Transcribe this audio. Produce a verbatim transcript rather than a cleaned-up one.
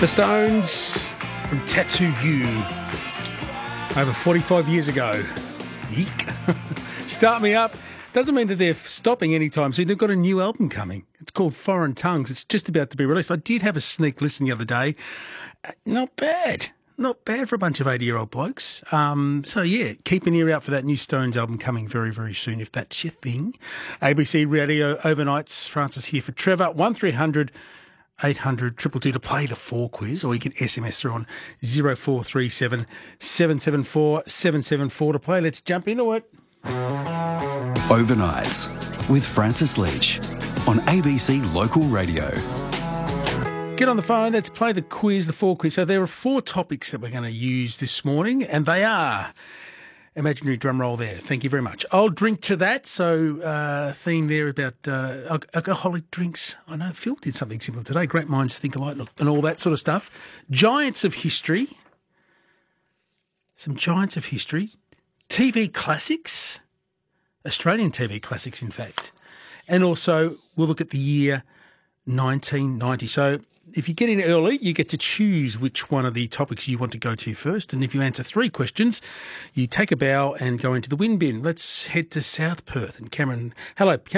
The Stones from Tattoo You, over forty-five years ago. Yeek. Start Me Up. Doesn't mean that they're stopping anytime soon. They've got a new album coming. It's called Foreign Tongues. It's just about to be released. I did have a sneak listen the other day. Uh, not bad. Not bad for a bunch of eighty-year-old blokes. Um, so, yeah, keep an ear out for that new Stones album coming very, very soon, if that's your thing. A B C Radio Overnights. Francis here for Trevor. one three hundred eight hundred two two two to play the four quiz, or you can S M S through on zero four three seven seven seven four seven seven four to play. Let's jump into it. Overnights with Francis Leach on A B C Local Radio. Get on the phone, let's play the quiz, the four quiz. So there are four topics that we're going to use this morning, and they are, imaginary drum roll there, thank you very much. I'll drink to that, so uh, theme there about uh, alcoholic drinks. I know Phil did something similar today, great minds think alike and all that sort of stuff. Giants of history, some giants of history, T V classics, Australian T V classics in fact, and also we'll look at the year nineteen ninety. So if you get in early, you get to choose which one of the topics you want to go to first. And if you answer three questions, you take a bow and go into the win bin. Let's head to South Perth. And Cameron, hello, Cameron.